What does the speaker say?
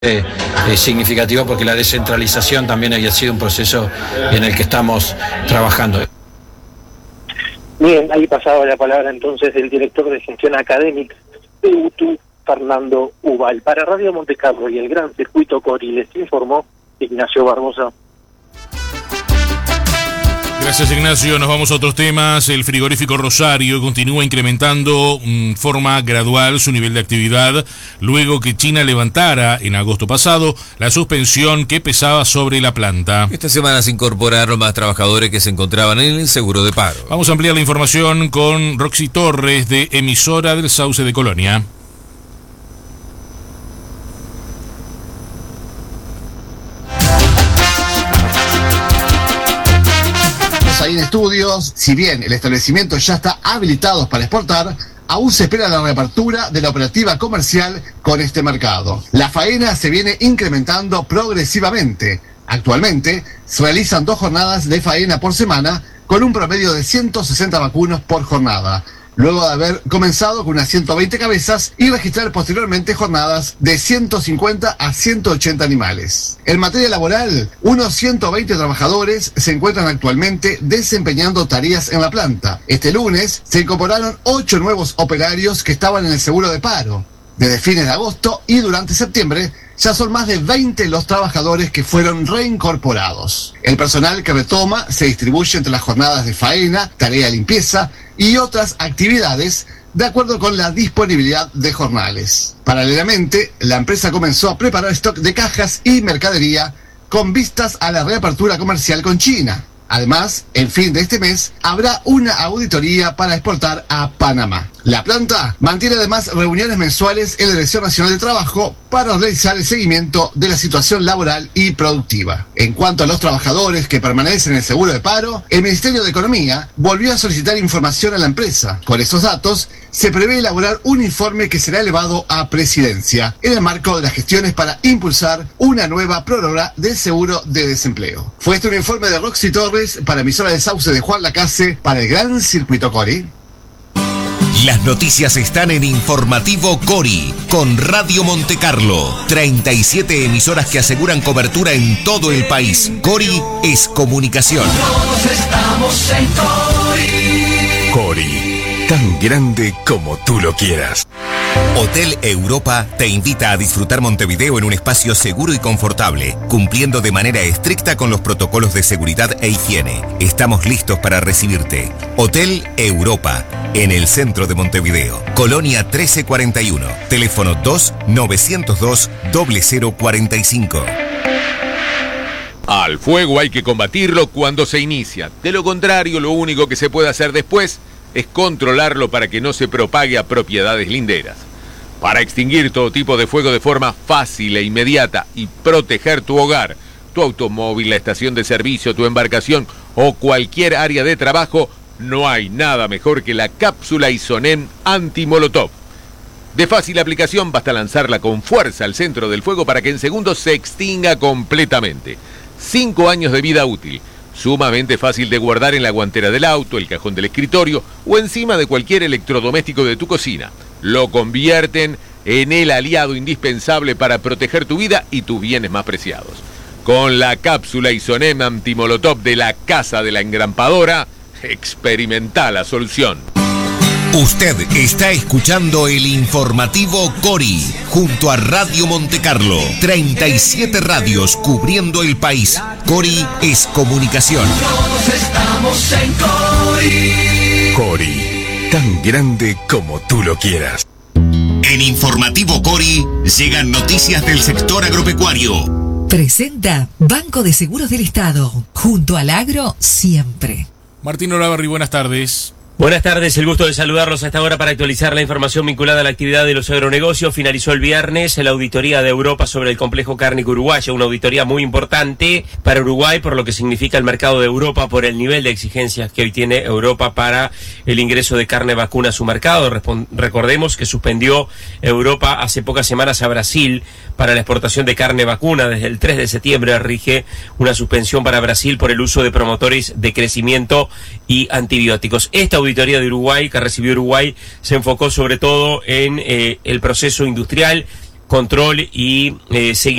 significativo, porque la descentralización también había sido un proceso en el que estamos trabajando. Bien, ahí pasaba la palabra entonces del director de gestión académica de UTU, Fernando Ubal. Para Radio Montecarlo y el Gran Circuito Cori les informó Ignacio Barbosa. Gracias, Ignacio. Nos vamos a otros temas. El frigorífico Rosario continúa incrementando en forma gradual su nivel de actividad luego que China levantara en agosto pasado la suspensión que pesaba sobre la planta. Esta semana se incorporaron más trabajadores que se encontraban en el seguro de paro. Vamos a ampliar la información con Roxy Torres, de Emisora del Sauce de Colonia. Ahí en estudios, si bien el establecimiento ya está habilitado para exportar, aún se espera la reapertura de la operativa comercial con este mercado. La faena se viene incrementando progresivamente. Actualmente se realizan 2 jornadas de faena por semana con un promedio de 160 vacunos por jornada, luego de haber comenzado con unas 120 cabezas y registrar posteriormente jornadas de 150 a 180 animales. En materia laboral, unos 120 trabajadores se encuentran actualmente desempeñando tareas en la planta. Este lunes se incorporaron 8 nuevos operarios que estaban en el seguro de paro. Desde fines de agosto y durante septiembre ya son más de 20 los trabajadores que fueron reincorporados. El personal que retoma se distribuye entre las jornadas de faena, tarea de limpieza y otras actividades de acuerdo con la disponibilidad de jornales. Paralelamente, la empresa comenzó a preparar stock de cajas y mercadería con vistas a la reapertura comercial con China. Además, en fin de este mes, habrá una auditoría para exportar a Panamá. La planta mantiene además reuniones mensuales en la Dirección Nacional de Trabajo para realizar el seguimiento de la situación laboral y productiva. En cuanto a los trabajadores que permanecen en el seguro de paro, el Ministerio de Economía volvió a solicitar información a la empresa. Con estos datos, se prevé elaborar un informe que será elevado a Presidencia en el marco de las gestiones para impulsar una nueva prórroga del seguro de desempleo. Fue este un informe de Roxy Torres para Emisora del Sauce de Juan Lacase para el Gran Circuito Cori. Las noticias están en Informativo Cori, con Radio Montecarlo. 37 emisoras que aseguran cobertura en todo el país. Cori es comunicación. Todos estamos en Cori. Cori, tan grande como tú lo quieras. Hotel Europa te invita a disfrutar Montevideo en un espacio seguro y confortable, cumpliendo de manera estricta con los protocolos de seguridad e higiene. Estamos listos para recibirte. Hotel Europa, en el centro de Montevideo. Colonia 1341, teléfono 2-902-0045. Al fuego hay que combatirlo cuando se inicia. De lo contrario, lo único que se puede hacer después es controlarlo para que no se propague a propiedades linderas. Para extinguir todo tipo de fuego de forma fácil e inmediata y proteger tu hogar, tu automóvil, la estación de servicio, tu embarcación o cualquier área de trabajo, no hay nada mejor que la cápsula Isonem anti-molotov. De fácil aplicación, basta lanzarla con fuerza al centro del fuego para que en segundos se extinga completamente. 5 años de vida útil. Sumamente fácil de guardar en la guantera del auto, el cajón del escritorio o encima de cualquier electrodoméstico de tu cocina. Lo convierten en el aliado indispensable para proteger tu vida y tus bienes más preciados. Con la cápsula Isonem antimolotov de la Casa de la Engrampadora, experimenta la solución. Usted está escuchando el Informativo Cori, junto a Radio Montecarlo. 37 radios cubriendo el país. Cori es comunicación. Todos estamos en Cori. Cori, tan grande como tú lo quieras. En Informativo Cori llegan noticias del sector agropecuario. Presenta Banco de Seguros del Estado. Junto al agro, siempre. Martín Olavarri, buenas tardes. Buenas tardes, el gusto de saludarlos a esta hora para actualizar la información vinculada a la actividad de los agronegocios. Finalizó el viernes la auditoría de Europa sobre el complejo cárnico uruguayo, una auditoría muy importante para Uruguay por lo que significa el mercado de Europa, por el nivel de exigencias que hoy tiene Europa para el ingreso de carne vacuna a su mercado. Recordemos que suspendió Europa hace pocas semanas a Brasil para la exportación de carne vacuna. Desde el 3 de septiembre rige una suspensión para Brasil por el uso de promotores de crecimiento y antibióticos. Esta auditoría de Uruguay que recibió Uruguay se enfocó sobre todo en el proceso industrial, control y seguimiento